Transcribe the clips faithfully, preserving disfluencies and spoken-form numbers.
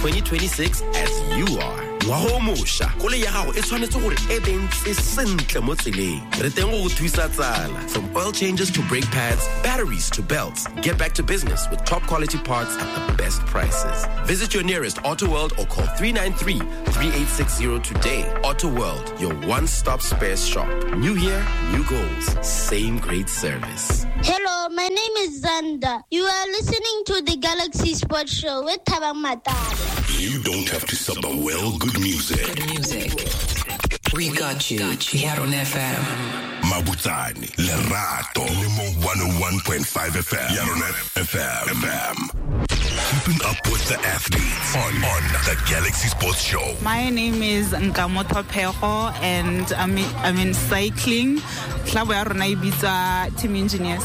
twenty twenty-six as you are. Ngwaho mosha, kole ya gago e tshwanetse gore e bentse sentle mo tseleng. Re teng go thusa tsala. From oil changes to brake pads, batteries to belts. Get back to business with top quality parts at the best prices. Visit your nearest Auto World or call three nine three, three eight six zero today. Auto World, your one-stop spares shop. New year, new goals. Same great service. Hello, my name is Zanda. You are listening to the Galaxy Sports Show with Thabang Matale. You don't have to sub the well good music. Good music. We got you here on F M. Mabutsani, Lerato, Limo one oh one point five F M. Yaronet F M. Keeping up with the athletes on, on the Galaxy Sports Show. My name is Nkamoto Peho and I'm in, I'm in cycling. Club ya rona e bitsa Team Engineers.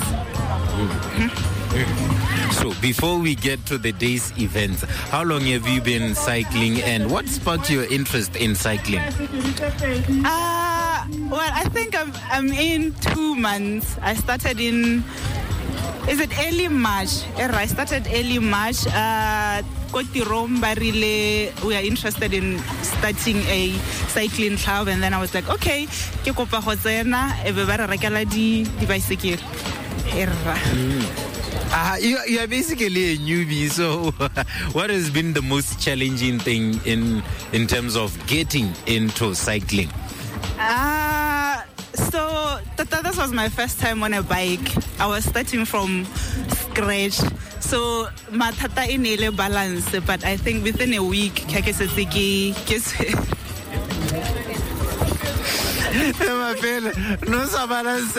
So before we get to the day's events, how long have you been cycling and what sparked your interest in cycling? Uh, well, I think I'm, I'm in two months. I started in, is it early March? I started early March. Uh, Kotirong Barile, we are interested in starting a cycling club, and then I was like, okay, ke kopa go tsena e be ba re rekela di di bicycle. Uh, you, you are basically a newbie, so what has been the most challenging thing in in terms of getting into cycling? Uh, so th- th- this was my first time on a bike. I was starting from scratch. So matata inele balance, but I think within a week, ke se tsiki my friend, no sa balance.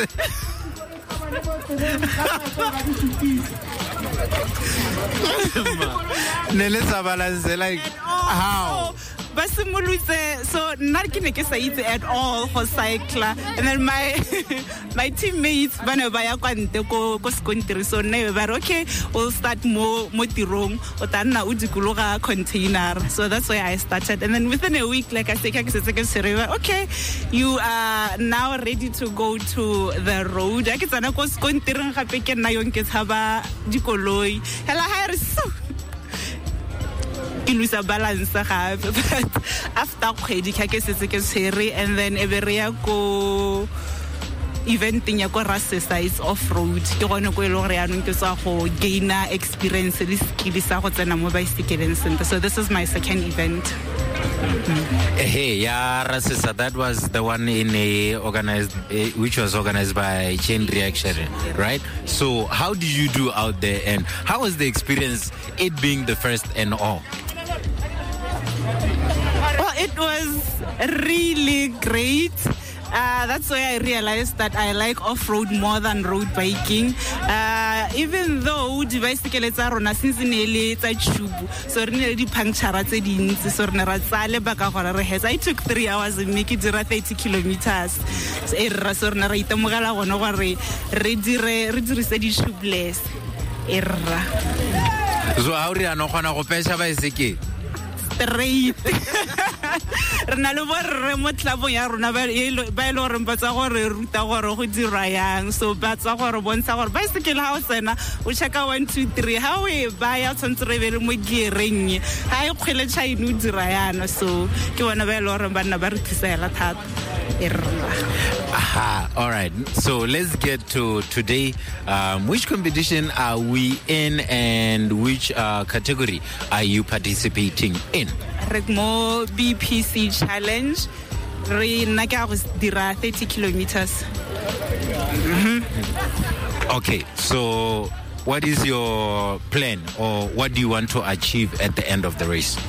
Nele sa balance like how? So not gonna get at all for cycler, and then my my teammates bana ba ya kwante ko ko skontiri, so ne ba okay, we'll start more mo tirong o tana o dikologa container. So that's why I started, and then within a week, like I said, okay, you are now ready to go to the road. I get tsana ko skontiri gape ke nna yong ke tshaba dikoloi hela ha re so lose a balance, but after kgwedi ka ke setse ke tshwere, and then every go eventing ya go exercise off road ke gone go ile gore ya nong ke tsa go gain experience le skill sa go tsena mo bicycle center. So this is my second event. Mm-hmm. Hey, yeah, Rasisa, that was the one in a organized, uh, which was organized by Chain Reaction, right? So how did you do out there, and how was the experience, it being the first and all? Well, it was really great. Uh, that's why I realized that I like off-road more than road biking. Uh, even though the bicycle is rona since nearly it's a tube, so nearly puncture at the so I took three hours and make it thirty kilometers. So so how do you know how to pesha bicycle? Straight. Rena le borre mo tlabo ya rona ba ile ba ile gore mpatsa gore ruta gore go dira yang, so ba tsa gore bontsha gore bicycle ha o tsena o checka one two three ha we ba ya tshwantse re be le mo gearing ha e kgwele chaine o dira yana, so ke bona ba ile gore bana ba re tlisela thata. Aha, all right, so let's get to today. Um, which competition are we in, and which uh, category are you participating in? Regmo B P C challenge. Re naka go dira thirty kilometers. Mm-hmm. Okay, so what is your plan, or what do you want to achieve at the end of the race?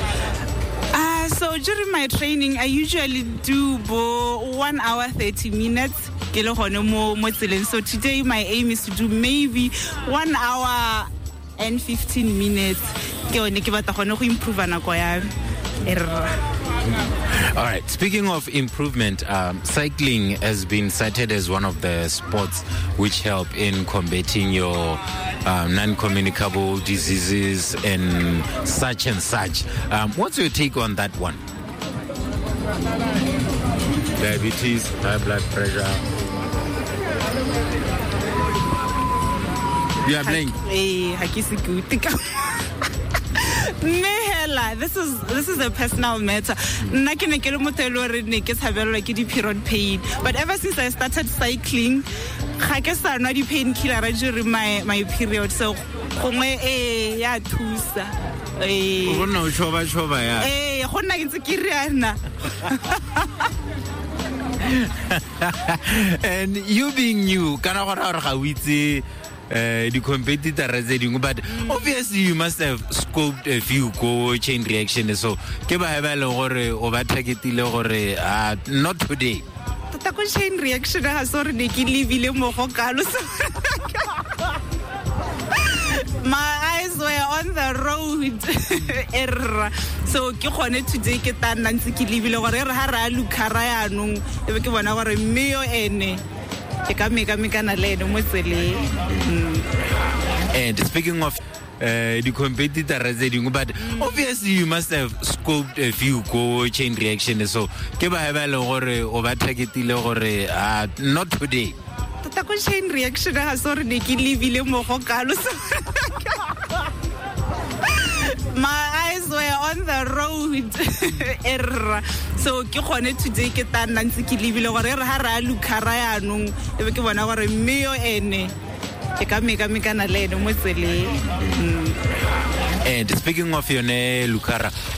So during my training, I usually do bo one hour thirty minutes. So today my aim is to do maybe one hour and fifteen minutes. All right. Speaking of improvement, um, cycling has been cited as one of the sports which help in combating your um, non-communicable diseases and such and such. Um, what's your take on that one? Diabetes, high blood pressure. You are playing. Hey, hakisi good. yeah, this is this is a personal matter. Nna ke ne ke le motho e le hore ne ke tshabelwa ke di-period pain. But ever since I started cycling, ga ke sa nwa di-painkiller during my, my period. So, gongwe eh, ya thusa. Eh, Go nna o choba choba ya. eh, go nna ke ntse ke riana. And you being new, kana gora gore ga o itse uh, the competitors tse dingwe, but obviously you must have scoped a few go chain reaction. So ke ba heba le gore o ba targetile gore uh, not today. Tota ko chain reaction ha sorry ne ke livile mo go kalo. My eyes were on the road. So ke gone today ke tana ntse ke lebile gore re ha ra lukara ya nung e be ke bona gore mmeo ene ke ka meka mekana le ene mo tsele. And speaking of uh, the competitors tse dingwe, but obviously you must have scoped a few go chain reaction. So ke ba heba le gore o ba targetile gore uh, not today. Tota ko chain reaction ha sorry ne ke lebile mo go kalo. My eyes were on the road. So ke gone today ke tana ntse ke lebile gore re ha ra lukara ya nung e be ke bona gore mmeo ene ke ka meka mekana le ene mo tsele. And speaking of yone lukara,